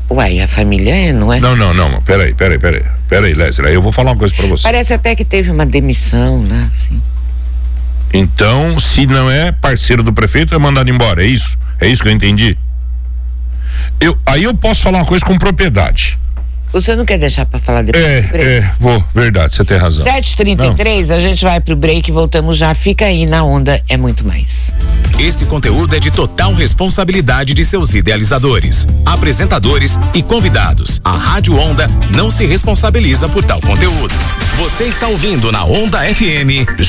Uai, a família não é? Não, peraí, Leslie, aí eu vou falar uma coisa pra você. Parece até que teve uma demissão, né? Assim. Então, se não é parceiro do prefeito, é mandado embora, é isso? É isso que eu entendi? Aí eu posso falar uma coisa com propriedade. O senhor não quer deixar pra falar depois? Verdade, você tem razão. 7h33, a gente vai pro break e voltamos já. Fica aí na Onda, é muito mais. Esse conteúdo é de total responsabilidade de seus idealizadores, apresentadores e convidados. A Rádio Onda não se responsabiliza por tal conteúdo. Você está ouvindo na Onda FM